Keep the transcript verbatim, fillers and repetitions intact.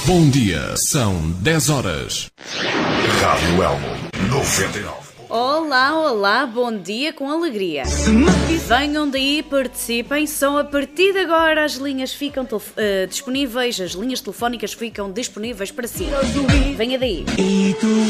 Bom dia, são dez horas. Rádio Elmo noventa e nove. Olá, olá, bom dia com alegria. Venham daí, participem. Só a partir de agora as linhas ficam uh, disponíveis, as linhas telefónicas ficam disponíveis para si. Venha daí.